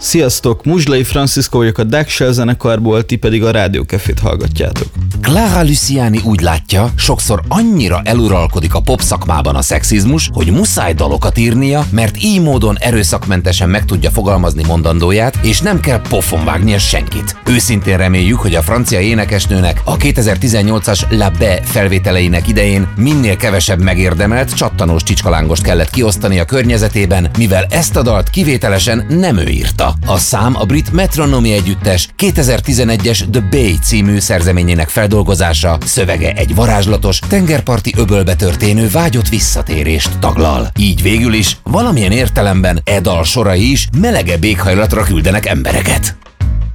Sziasztok, Muzslai Francisco vagyok a Dark Shell zenekarból, ti pedig a Rádió Cafét hallgatjátok. Clara Luciani úgy látja, sokszor annyira eluralkodik a pop szakmában a szexizmus, hogy muszáj dalokat írnia, mert így módon erőszakmentesen meg tudja fogalmazni mondandóját, és nem kell pofonvágnia senkit. Őszintén reméljük, hogy a francia énekesnőnek a 2018-as La Bé felvételeinek idején minél kevesebb megérdemelt, csattanós csicskalángost kellett kiosztani a környezetében, mivel ezt a dalt kivételesen nem ő írta. A szám a brit Metronomy együttes 2011-es The Bay című szerzeményének feldolgozása, szövege egy varázslatos, tengerparti öbölbe történő vágyott visszatérést taglal. Így végül is valamilyen értelemben e dal sorai is melegebb éghajlatra küldenek embereket.